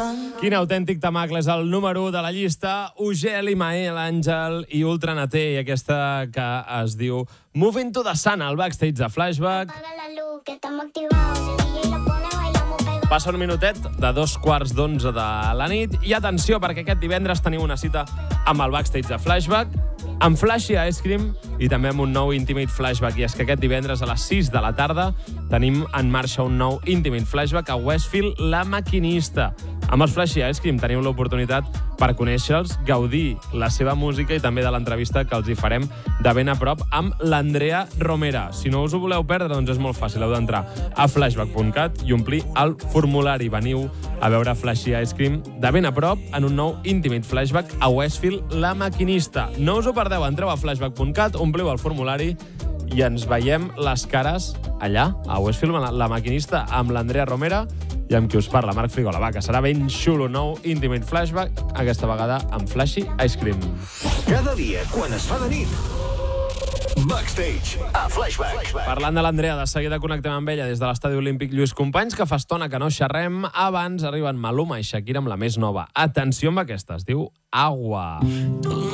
Quin autèntic tamacle, és el número 1 de la llista. Ugel, Imael, Àngel i Ultranate, i aquesta que es diu Moving to the Sun, al backstage de Flashback. Passa un minutet de 11:15 de la nit i atenció, perquè aquest divendres tenim una cita amb el backstage de Flashback, amb Flashy Ice Cream i també amb un nou Intimate Flashback. I és que aquest divendres a les 6 de la tarda tenim en marxa un nou Intimate Flashback a Westfield La Maquinista. Amb els Flashy Ice Cream teniu l'oportunitat per conèixer-los, gaudir la seva música i també de l'entrevista que els hi farem de ben a prop amb l'Andrea Romera. Si no us ho voleu perdre, doncs és molt fàcil. Heu d'entrar a flashback.cat i omplir el formulari. Veniu a veure Flashy Ice Cream de ben a prop en un nou Intimate Flashback a Westfield La Maquinista. No us ho perdeu, entreu a flashback.cat, ompliu el formulari i ens veiem les cares allà, a Westfield La Maquinista, amb l'Andrea Romera i amb qui us parla, Marc Frigola. Va, que serà ben xulo, nou Intimate Flashback, aquesta vegada amb Flashy Ice Cream. Cada dia, quan es fa de nit, Backstage a Flashback. Parlant de l'Andrea, de seguida connectem amb ella des de l'Estadi Olímpic Lluís Companys, que fa estona que no xerrem. Abans arriben Maluma i Shakira amb la més nova. Atenció amb aquesta, es diu Agua.